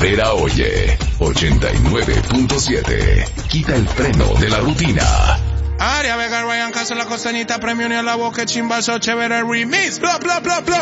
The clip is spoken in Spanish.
Primavera oye, 89.7. Quita el freno de la rutina. Aria Vega, Ryan Castro, la costanita, premio ni a la boca, chimbazo, chévere remix, bla bla bla bla.